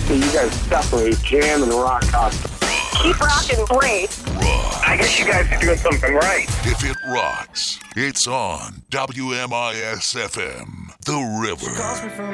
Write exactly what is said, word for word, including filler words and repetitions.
You guys definitely jam and rock out. Keep rocking great. Rock. I guess you guys are doing something right. If it rocks, it's on W M I S F M, The River. She calls me from